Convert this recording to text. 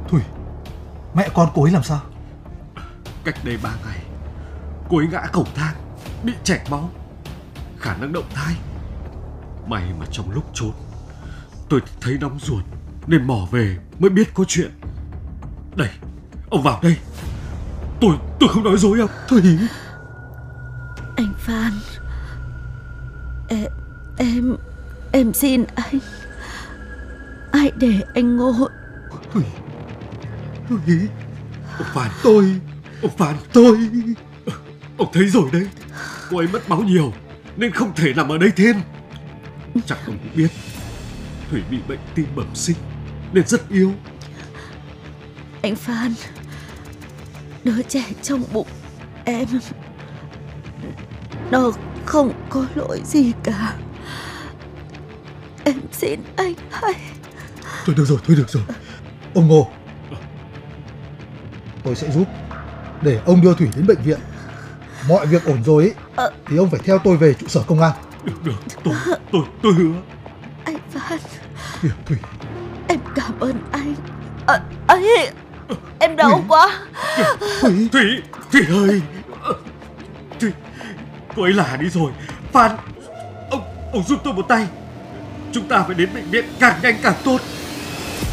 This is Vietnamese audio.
Thủy, mẹ con cô ấy làm sao? Cách đây 3 ngày, cô ấy ngã cầu thang, bị chảy máu, khả năng động thai. May mà trong lúc trốn, tôi thấy nóng ruột nên mò về mới biết có chuyện. Đây, ông vào đây. Tôi không nói dối ông. Thủy. Anh Phan, em xin anh. Ai để anh Ngô? Thủy. Ông Phan, Tôi. ông thấy rồi đấy. Cô ấy mất máu nhiều nên không thể nằm ở đây thêm. Chắc ông cũng biết Thủy bị bệnh tim bẩm sinh nên rất yếu. Anh Phan, đứa trẻ trong bụng em nó không có lỗi gì cả. Em xin anh hãy. Thôi được rồi. Ông Ngô, tôi sẽ giúp để ông đưa Thủy đến bệnh viện. Mọi việc ổn rồi ấy, thì ông phải theo tôi về trụ sở công an. Được, tôi hứa. Anh Phan, Kìa, Thủy. em cảm ơn anh. Ấy, em đau quá. Thủy. Thủy ơi. Thủy, cô ấy lả đi rồi. Phan, ông giúp tôi một tay. Chúng ta phải đến bệnh viện càng nhanh càng tốt.